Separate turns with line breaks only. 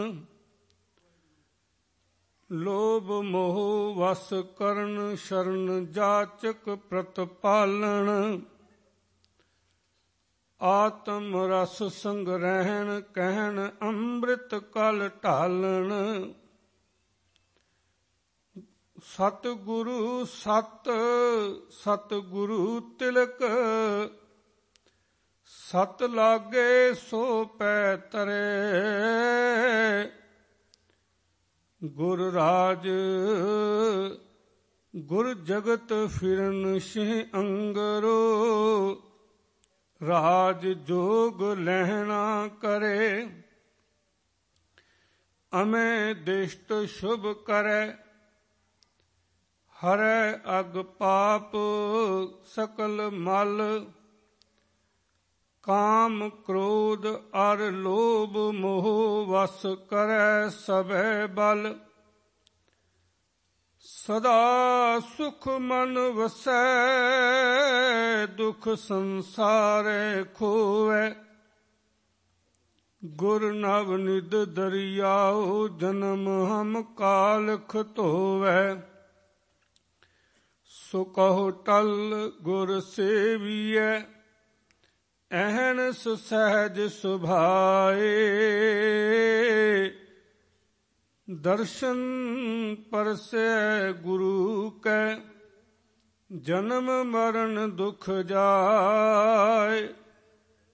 ਲੋਭ ਮੋਹ ਵਸ ਕਰਨ ਸ਼ਰਨ ਜਾਚਕ ਪ੍ਰਤਪਾਲਣ। ਆਤਮ ਰਸ ਸੰਗ੍ਰਹਿਣ ਕਹਿਣ ਅੰਮ੍ਰਿਤ ਕਲ ਢਾਲਣ। ਸਤਿਗੁਰੂ ਸਤ ਸਤਿਗੁਰੂ ਤਿਲਕ ਸਤ ਲਾਗੇ ਸੋ ਪੈ ਤਰੇ। ਗੁਰ ਰਾਜ ਗੁਰ ਜਗਤ ਫਿਰਨ ਸਿਹ ਅੰਗਰੋ। ਰਾਜ ਜੋਗ ਲਹਿਣਾ ਕਰੇ ਅਮੈ ਦਿਸ਼ਟ ਸ਼ੁਭ ਕਰੈ। ਹਰੈ ਅਗ ਪਾਪ ਸਕਲ ਮਲ। ਕਾਮ ਕ੍ਰੋਧ ਅਰ ਲੋਭ ਮੋਹ ਵਸ ਕਰੈ ਸਭੈ ਬਲ। ਸਦਾ ਸੁਖ ਮਨ ਵਸੈ ਦੁਖ ਸੰਸਾਰੈ ਖੋਵੈ। ਗੁਰ ਨਵ ਨਿਧ ਦਰਿਆਉ ਜਨਮ ਹਮ ਕਾਲਖ ਧੋਵੈ। ਸੋ ਕਹੋ ਟਲ ਗੁਰ ਸੇਵੀਐ ਅਹਨਿਸ ਸਹਿਜ ਸੁਭਾਏ। ਦਰਸ਼ਨ ਪਰਸੈ ਗੁਰੂ ਕੈ ਜਨਮ ਮਰਨ ਦੁਖ ਜਾਏ।